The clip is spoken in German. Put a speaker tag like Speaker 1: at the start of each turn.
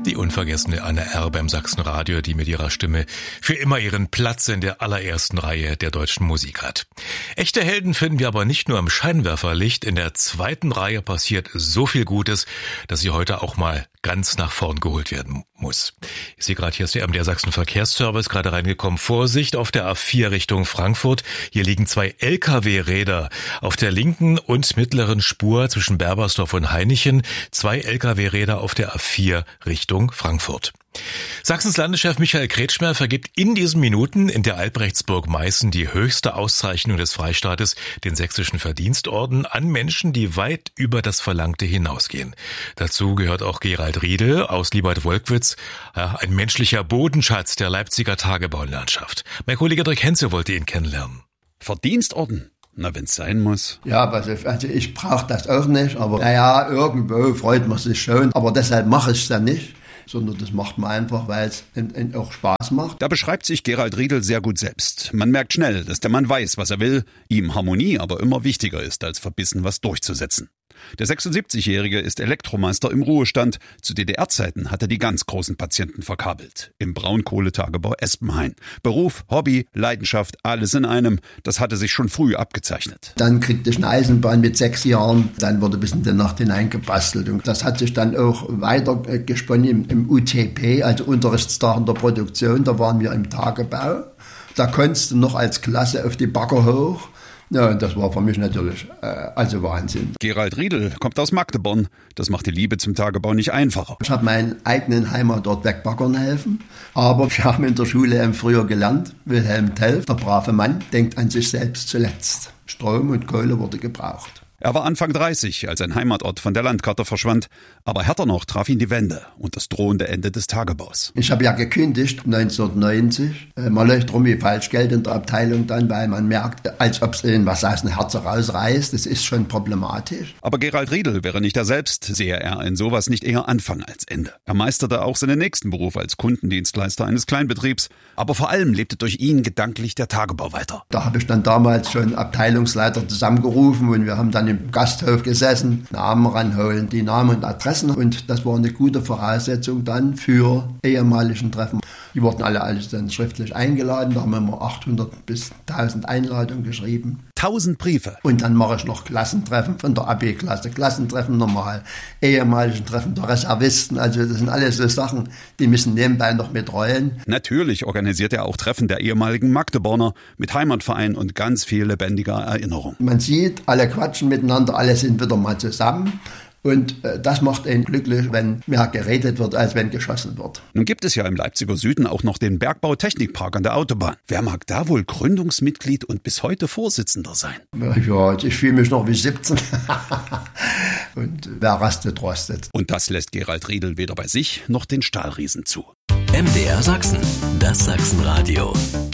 Speaker 1: Die unvergessene Anne R. beim Sachsenradio, die mit ihrer Stimme für immer ihren Platz in der allerersten Reihe der deutschen Musik hat. Echte Helden finden wir aber nicht nur im Scheinwerferlicht. In der zweiten Reihe passiert so viel Gutes, dass sie heute auch mal ganz nach vorn geholt werden muss. Ich sehe gerade, hier ist der MDR Sachsen Verkehrsservice gerade reingekommen. Vorsicht auf der A4 Richtung Frankfurt. Hier liegen 2 LKW-Räder auf der linken und mittleren Spur zwischen Berbersdorf und Hainichen. 2 LKW-Räder auf der A4 Richtung Frankfurt. Sachsens Landeschef Michael Kretschmer vergibt in diesen Minuten in der Albrechtsburg Meißen die höchste Auszeichnung des Freistaates, den Sächsischen Verdienstorden, an Menschen, die weit über das Verlangte hinausgehen. Dazu gehört auch Gerald Riedel aus Liebad-Wolkwitz, ein menschlicher Bodenschatz der Leipziger Tagebaulandschaft. Mein Kollege Dirk Henze wollte ihn kennenlernen.
Speaker 2: Verdienstorden? Na, wenn's sein muss.
Speaker 3: Ja, also ich brauche das auch nicht, aber naja, irgendwo freut man sich schon. Aber deshalb mache ich es dann nicht, sondern das macht man einfach, weil es auch Spaß macht.
Speaker 2: Da beschreibt sich Gerald Riedel sehr gut selbst. Man merkt schnell, dass der Mann weiß, was er will, ihm Harmonie aber immer wichtiger ist, als verbissen was durchzusetzen. Der 76-Jährige ist Elektromeister im Ruhestand. Zu DDR-Zeiten hat er die ganz großen Patienten verkabelt. Im Braunkohletagebau Espenhain. Beruf, Hobby, Leidenschaft, alles in einem. Das hatte sich schon früh abgezeichnet.
Speaker 3: Dann kriegte ich eine Eisenbahn mit 6 Jahren. Dann wurde bis in die Nacht hineingebastelt. Und das hat sich dann auch weiter gesponnen im UTP, also Unterrichtstag in der Produktion. Da waren wir im Tagebau. Da konntest du noch als Klasse auf die Bagger hoch. Ja, das war für mich natürlich also Wahnsinn.
Speaker 2: Gerald Riedel kommt aus Magdeburg. Das macht die Liebe zum Tagebau nicht einfacher.
Speaker 3: Ich habe meinen eigenen Heimatort wegbaggern helfen. Aber wir haben in der Schule früher gelernt, Wilhelm Tell, der brave Mann, denkt an sich selbst zuletzt. Strom und Kohle wurde gebraucht.
Speaker 2: Er war Anfang 30, als sein Heimatort von der Landkarte verschwand. Aber härter noch traf ihn die Wende und das drohende Ende des Tagebaus.
Speaker 3: Ich habe ja gekündigt 1990. Man läuft rum wie Falschgeld in der Abteilung dann, weil man merkt, als ob es ihnen was aus dem Herzen rausreißt. Das ist schon problematisch.
Speaker 2: Aber Gerald Riedel wäre nicht er selbst, sehe er in sowas nicht eher Anfang als Ende. Er meisterte auch seinen nächsten Beruf als Kundendienstleister eines Kleinbetriebs. Aber vor allem lebte durch ihn gedanklich der Tagebau weiter.
Speaker 3: Da habe ich dann damals schon Abteilungsleiter zusammengerufen und wir haben dann im Gasthof gesessen, Namen ranholen, die Namen und Adressen. Und das war eine gute Voraussetzung dann für ehemaligen Treffen. Die wurden alle dann schriftlich eingeladen. Da haben wir immer 800 bis 1000 Einladungen geschrieben.
Speaker 2: 1000 Briefe.
Speaker 3: Und dann mache ich noch Klassentreffen von der AB-Klasse, Klassentreffen normal, ehemaligen Treffen der Reservisten. Also das sind alles so Sachen, die müssen nebenbei noch mitrollen.
Speaker 2: Natürlich organisiert er auch Treffen der ehemaligen Magdeburger mit Heimatverein und ganz viel lebendiger Erinnerung.
Speaker 3: Man sieht, alle quatschen miteinander, alle sind wieder mal zusammen. Und das macht einen glücklich, wenn mehr geredet wird, als wenn geschossen wird.
Speaker 2: Nun gibt es ja im Leipziger Süden auch noch den Bergbau-Technikpark an der Autobahn. Wer mag da wohl Gründungsmitglied und bis heute Vorsitzender sein?
Speaker 3: Ja, ich fühle mich noch wie 17. Und wer rastet, rostet.
Speaker 2: Und das lässt Gerald Riedel weder bei sich noch den Stahlriesen zu.
Speaker 4: MDR Sachsen, das Sachsenradio.